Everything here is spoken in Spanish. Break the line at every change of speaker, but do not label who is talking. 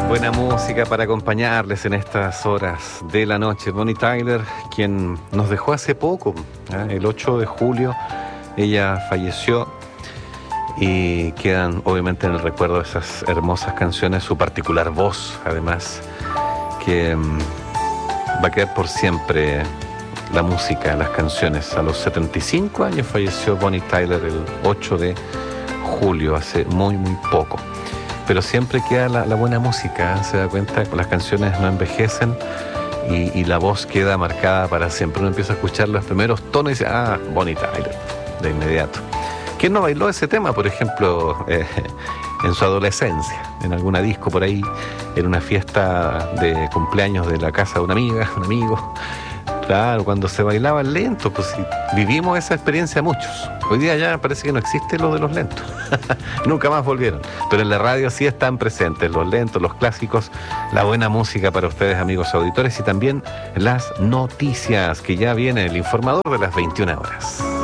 Buena música para acompañarles en estas horas de la noche. Bonnie Tyler, quien nos dejó hace poco, el 8 de julio, ella falleció y quedan obviamente en el recuerdo esas hermosas canciones, su particular voz, además, que va a quedar por siempre la música, las canciones. A los 75 años falleció Bonnie Tyler el 8 de julio, hace muy poco. Pero siempre queda la buena música, se da cuenta, las canciones no envejecen y la voz queda marcada para siempre. Uno empieza a escuchar los primeros tonos y dice, Bonnie Tyler, de inmediato. ¿Quién no bailó ese tema, por ejemplo, en su adolescencia? En alguna disco por ahí, en una fiesta de cumpleaños de la casa de una amiga, un amigo. Claro, cuando se bailaba lento, pues sí, vivimos esa experiencia muchos. Hoy día ya parece que no existe lo de los lentos. Nunca más volvieron. Pero en la radio sí están presentes los lentos, los clásicos, la buena música para ustedes, amigos auditores, y también las noticias, que ya viene el informador de las 21 horas.